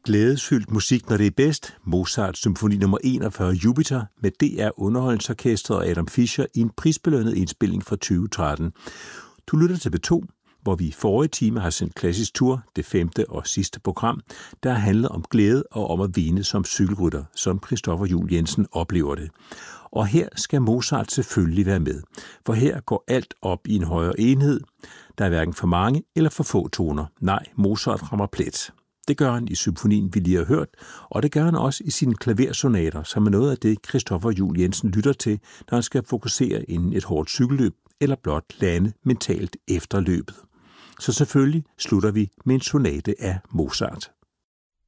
Glædesfyldt musik, når det er bedst. Mozart symfoni nummer 41 Jupiter med DR Underholdningsorkestret og Adam Fischer i en prisbelønnet indspilning fra 2013. Du lytter til B2, hvor vi i forrige time har sendt Klassisk Tour, det 5. og sidste program, der handler om glæde og om at vinde som cykelrytter, som Christoffer Juel Jensen oplever det. Og her skal Mozart selvfølgelig være med, for her går alt op i en højere enhed. Der er hverken for mange eller for få toner. Nej, Mozart rammer plet. Det gør han i symfonien, vi lige har hørt, og det gør han også i sine klaversonater, som er noget af det, Christoffer Juel Jensen lytter til, når han skal fokusere inden et hårdt cykelløb, eller blot lande mentalt efter løbet. Så selvfølgelig slutter vi med en sonate af Mozart.